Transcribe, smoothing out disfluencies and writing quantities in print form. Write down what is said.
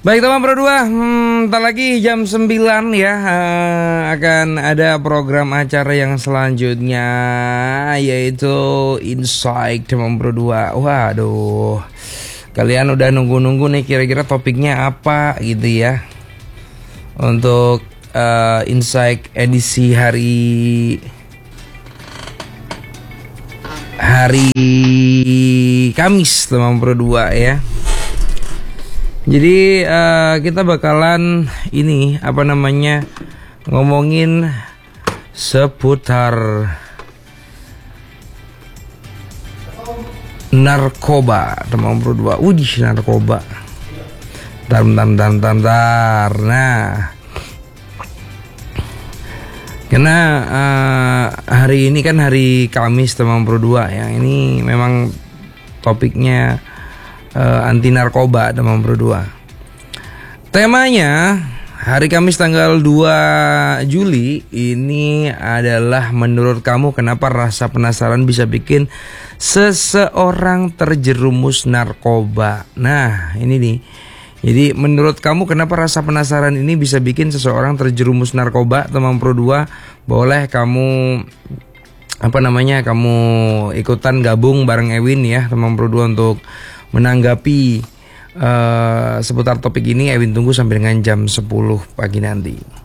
Baik teman Pro 2, ntar lagi jam 9 ya akan ada program acara yang selanjutnya, yaitu Insight teman Pro 2. Waduh, kalian udah nunggu-nunggu nih kira-kira topiknya apa gitu ya. Untuk Insight edisi hari Kamis teman Pro 2 ya. Jadi kita bakalan ngomongin seputar narkoba teman Pro 2. Widih, narkoba. Bentar. Nah, karena hari ini kan hari Kamis teman Pro 2 ya. Ini memang topiknya anti narkoba teman Pro 2. Temanya hari Kamis tanggal 2 Juli ini adalah menurut kamu kenapa rasa penasaran bisa bikin seseorang terjerumus narkoba. Nah, ini nih. Jadi menurut kamu kenapa rasa penasaran ini bisa bikin seseorang terjerumus narkoba teman Pro 2? Boleh kamu kamu ikutan gabung bareng Ewin ya teman Pro 2 untuk menanggapi seputar topik ini. Ewin tunggu sampai dengan jam 10 pagi nanti.